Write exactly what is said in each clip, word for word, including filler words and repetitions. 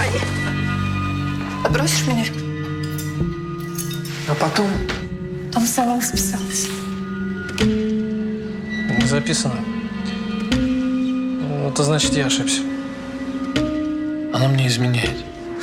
Давай. Отбросишь меня? А потом? Там сама списалась. Не записано. Это значит, я ошибся. Она мне изменяет.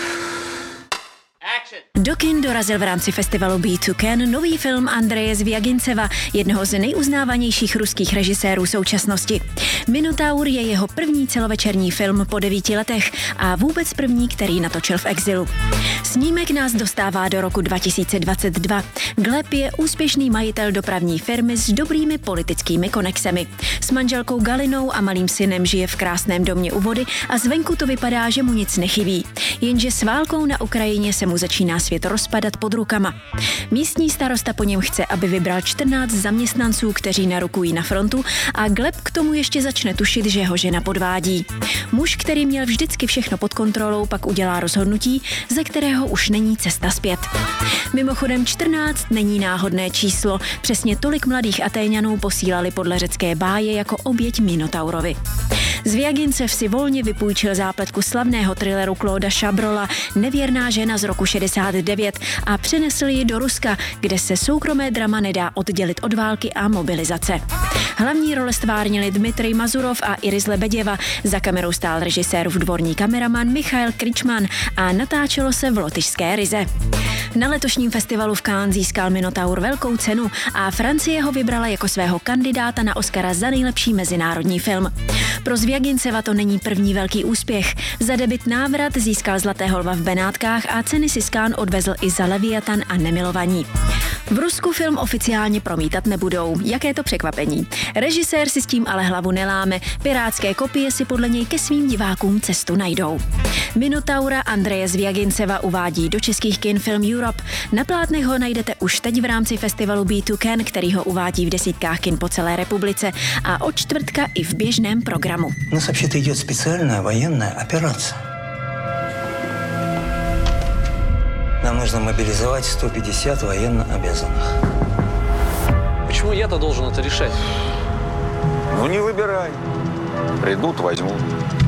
Do kin dorazil v rámci festivalu Be to Can nový film Andreje Zviaginceva, jednoho z nejuznávanějších ruských režisérů současnosti. Minotaur je jeho první celovečerní film po devíti letech a vůbec první, který natočil v exilu. Snímek nás dostává do roku dva tisíce dvacet dva. Gleb je úspěšný majitel dopravní firmy s dobrými politickými konexemi. S manželkou Galinou a malým synem žije v krásném domě u vody a zvenku to vypadá, že mu nic nechybí. Jenže s válkou na Ukrajině se mu začíná svět rozpadat pod rukama. Místní starosta po něm chce, aby vybral čtrnáct zaměstnanců, kteří narukují na frontu, a Gleb k tomu ještě začne tušit, že ho žena podvádí. Muž, který měl vždycky všechno pod kontrolou, pak udělá rozhodnutí, ze kterého už není cesta zpět. Mimochodem čtrnáct není náhodné číslo, přesně tolik mladých Atéňanů posílali podle řecké báje jako oběť Minotaurovi. Zviagincev si volně vypůjčil zápletku slavného thrilleru Clauda Chabrola Nevěrná žena z roku šedesát devět a přenesl ji do Ruska, kde se soukromé drama nedá oddělit od války a mobilizace. Hlavní role stvárnili Dmitrij Mazurov a Iris Lebedjeva, za kamerou stál režisérův dvorní kameraman Michail Kričman a natáčelo se v lotyšské Rize. Na letošním festivalu v Cannes získal Minotaur velkou cenu a Francie ho vybrala jako svého kandidáta na Oscara za nejlepší mezinárodní film. Pro Zviaginceva to není první velký úspěch. Za debut Návrat získal Zlatého lva v Benátkách a ceny si z Cannes odvezl i za Leviatan a Nemilovaní. V Rusku film oficiálně promítat nebudou. Jaké to překvapení. Režisér si s tím ale hlavu neláme. Pirátské kopie si podle něj ke svým divákům cestu najdou. Minotaura Andreje Zviaginceva uvádí do českých kin Film Europe. Na plátnech ho najdete už teď v rámci festivalu Be to Can, který ho uvádí v desítkách kin po celé republice a od čtvrtka i v běžném programu. У нас вообще-то идет специальная военная операция. Нам нужно мобилизовать сто пятьдесят военно обязанных. Почему я-то должен это решать? Ну, не выбирай. Придут, возьмут.